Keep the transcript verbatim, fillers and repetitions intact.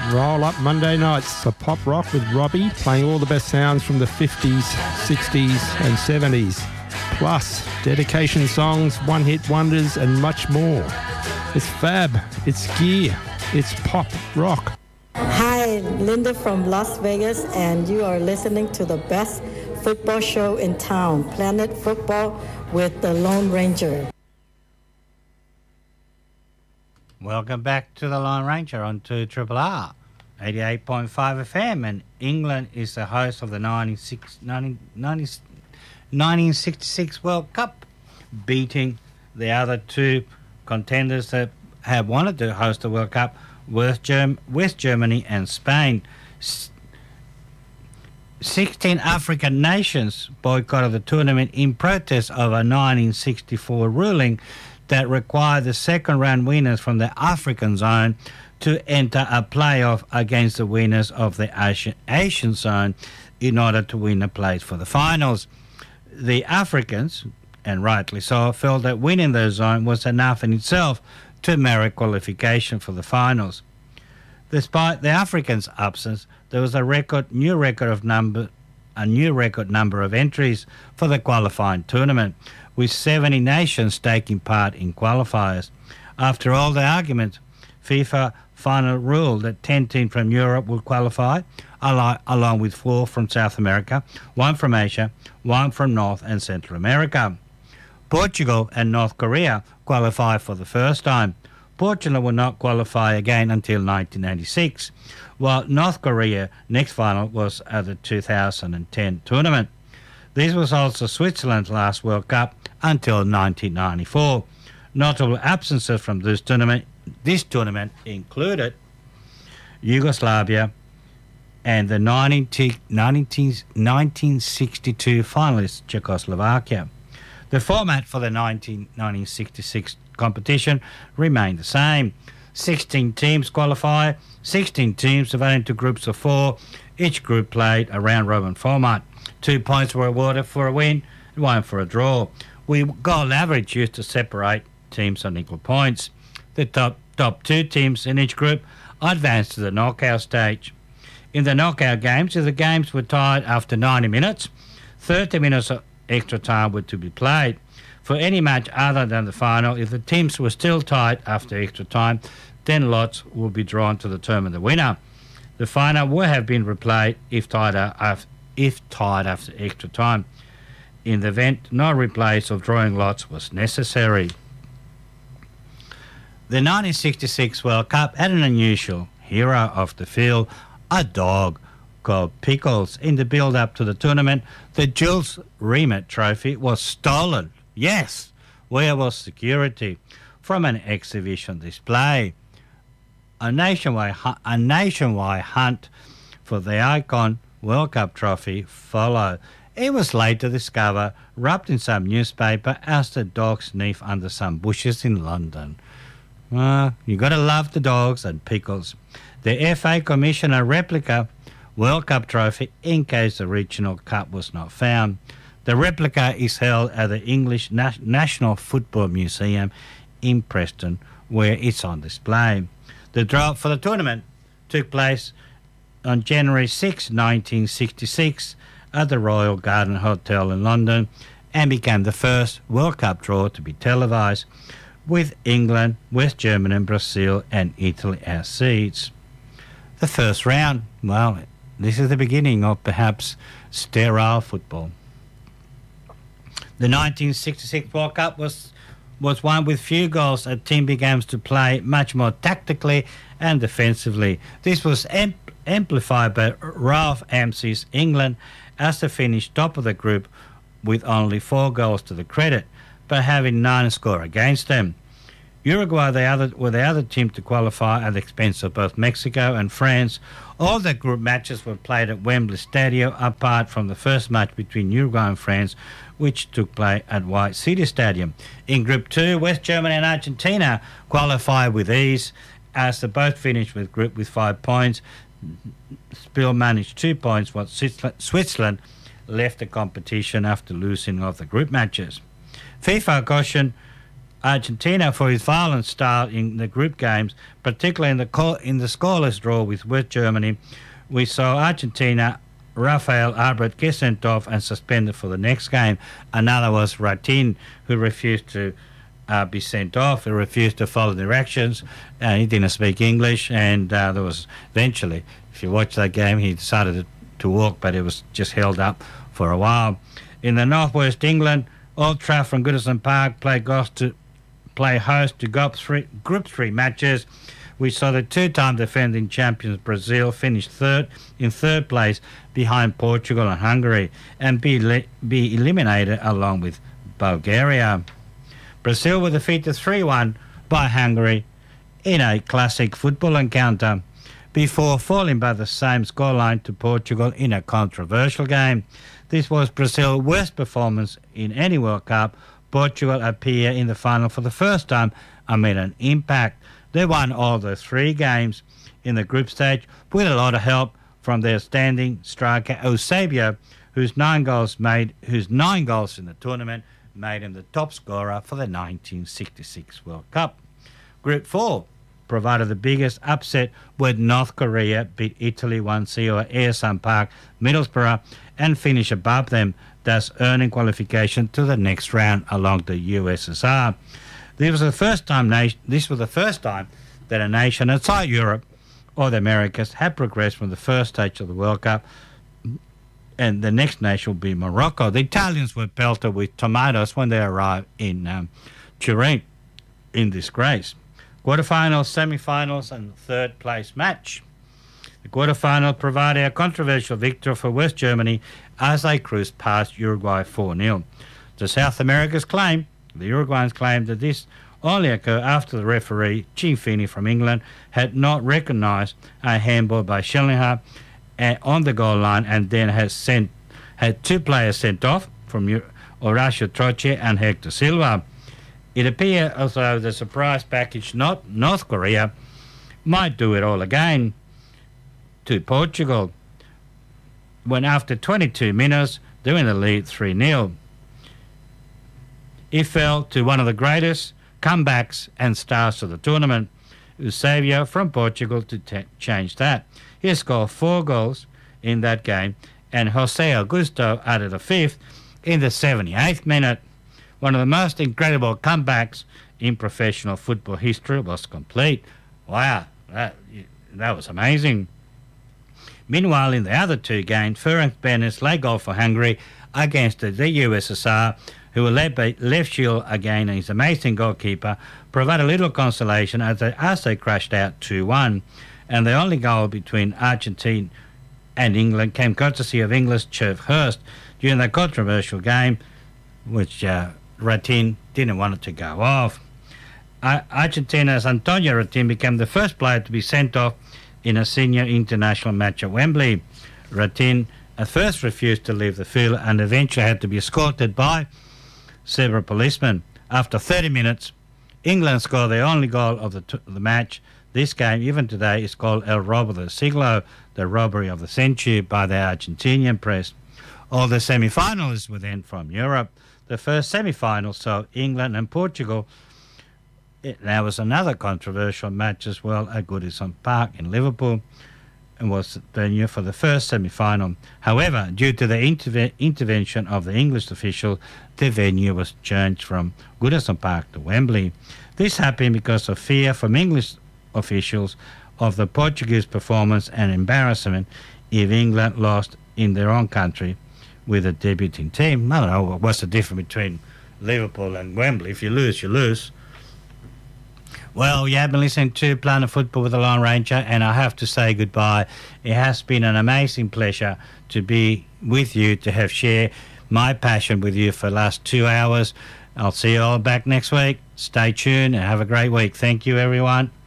Roll up Monday nights for pop rock with Robbie, playing all the best sounds from the fifties, sixties and seventies. Plus, dedication songs, one-hit wonders and much more. It's fab, it's gear, it's pop rock. Hi, Linda from Las Vegas, and you are listening to the best football show in town, Planet Football with the Lone Ranger. Welcome back to the Lone Ranger on two R R R, eighty-eight point five F M, and England is the host of the nineteen sixty-six World Cup, beating the other two contenders that have wanted to host the World Cup, West, Germ- West Germany and Spain. S- sixteen African nations boycotted the tournament in protest of a nineteen sixty-four ruling that required the second-round winners from the African zone to enter a playoff against the winners of the Asian, Asian zone in order to win a place for the finals. The Africans, and rightly so, felt that winning their zone was enough in itself to merit qualification for the finals. Despite the Africans' absence, there was a record new record of number a new record number of entries for the qualifying tournament, with seventy nations taking part in qualifiers. After all the arguments, FIFA finally ruled that ten teams from Europe would qualify, along with four from South America, one from Asia, one from North and Central America. Portugal and North Korea qualified for the first time. Portugal will not qualify again until nineteen eighty-six, while North Korea's next final was at the two thousand ten tournament. This was also Switzerland's last World Cup until nineteen ninety-four. Notable absences from this tournament, this tournament included Yugoslavia and the nineteen sixty-two finalist Czechoslovakia. The format for the nineteen sixty-six competition remained the same. sixteen teams qualify, sixteen teams divided into groups of four. Each group played a round-robin format. Two points were awarded for a win and one for a draw, with goal average used to separate teams on equal points. The top, top two teams in each group advanced to the knockout stage. In the knockout games, if the games were tied after ninety minutes, thirty minutes of extra time were to be played. For any match other than the final, if the teams were still tied after extra time, then lots will be drawn to determine the winner. The final would have been replayed if tied, after, if tied after extra time. In the event, no replays of drawing lots was necessary. The nineteen sixty-six World Cup had an unusual hero of the field, a dog called Pickles. In the build-up to the tournament, the Jules Rimet Trophy was stolen. Yes, where was security? From an exhibition display. A nationwide, a nationwide hunt for the icon World Cup trophy followed. It was later discovered wrapped in some newspaper as the dog sniffed under some bushes in London. Uh, you got to love the dogs and Pickles. The F A commissioned a replica World Cup trophy in case the original cup was not found. The replica is held at the English Na- National Football Museum in Preston, where it's on display. The draw for the tournament took place on January sixth, nineteen sixty-six at the Royal Garden Hotel in London and became the first World Cup draw to be televised, with England, West Germany, and Brazil and Italy as seeds. The first round, well, this is the beginning of perhaps sterile football. The nineteen sixty-six World Cup was was won with few goals. A team began to play much more tactically and defensively. This was amp- amplified by Ralph Amsey's England, as they finished top of the group with only four goals to the credit, but having none score against them. Uruguay the other, were the other team to qualify at the expense of both Mexico and France. All the group matches were played at Wembley Stadium, apart from the first match between Uruguay and France, which took place at White City Stadium. In Group two, West Germany and Argentina qualified with ease, as they both finished with group with five points. Spiel managed two points, while Switzerland left the competition after losing of the group matches. FIFA cautioned Argentina for his violent style in the group games, particularly in the co- in the scoreless draw with West Germany. We saw Argentina, Rafael Albert get sent off and suspended for the next game. Another was Ratin, who refused to uh, be sent off. He refused to follow directions. Uh, he didn't speak English, and uh, there was eventually, if you watch that game, he decided to, to walk, but it was just held up for a while. In the northwest England, Old Trafford and Goodison Park play host to, play host to group three, group three matches. We saw the two-time defending champions Brazil finish third in third place behind Portugal and Hungary and be, li- be eliminated along with Bulgaria. Brazil were defeated three one by Hungary in a classic football encounter before falling by the same scoreline to Portugal in a controversial game. This was Brazil's worst performance in any World Cup. Portugal appear in the final for the first time amid an impact. They won all the three games in the group stage with a lot of help from their standing striker Eusebio, whose nine goals made, whose nine goals in the tournament made him the top scorer for the nineteen sixty-six World Cup. Group four provided the biggest upset when North Korea beat Italy one zero at Ayers Park, Middlesbrough, and finished above them, thus earning qualification to the next round along the U S S R. This was the first time. Nation, this was the first time that a nation outside Europe or the Americas had progressed from the first stage of the World Cup, and the next nation will be Morocco. The Italians were pelted with tomatoes when they arrived in um, Turin in disgrace. Quarterfinals, semi-finals, and third place match. The quarterfinal provided a controversial victory for West Germany as they cruised past Uruguay four nil. The South Americans claim The Uruguayans claimed that this only occurred after the referee, Jim Feeney from England, had not recognised a handball by Schellingher on the goal line and then has sent had two players sent off from Horacio Troche and Hector Silva. It appeared as though the surprise package, not North Korea, might do it all again to Portugal when after twenty-two minutes they were in the lead three nil. It fell to one of the greatest comebacks and stars of the tournament, Eusebio from Portugal, to t- change that. He scored four goals in that game, and Jose Augusto added a fifth in the seventy-eighth minute. One of the most incredible comebacks in professional football history was complete. Wow, that, that was amazing. Meanwhile, in the other two games, Ferenc Bennis led goal for Hungary against the U S S R, who were led by Lev Shil again, and his amazing goalkeeper provided a little consolation as they, as they crashed out two one. And the only goal between Argentina and England came courtesy of England's Cherv Hurst during the controversial game, which uh, Ratin didn't want it to go off. Uh, Argentina's Antonio Ratin became the first player to be sent off in a senior international match at Wembley. Ratin at first refused to leave the field and eventually had to be escorted by several policemen. After thirty minutes, England scored their only goal of the, t- the match. This game, even today, is called El Robo del Siglo, the robbery of the century, by the Argentinian press. All the semi-finalists were then from Europe. The first semi-final saw England and Portugal. It, there was another controversial match as well at Goodison Park in Liverpool, and was the venue for the first semi-final. However, due to the interve- intervention of the English official, the venue was changed from Goodison Park to Wembley. This happened because of fear from English officials of the Portuguese performance and embarrassment if England lost in their own country with a debuting team. I don't know, what's the difference between Liverpool and Wembley? If you lose, you lose. Well, you have been listening to Planet Football with the Lone Ranger, and I have to say goodbye. It has been an amazing pleasure to be with you, to have shared my passion with you for the last two hours. I'll see you all back next week. Stay tuned and have a great week. Thank you, everyone.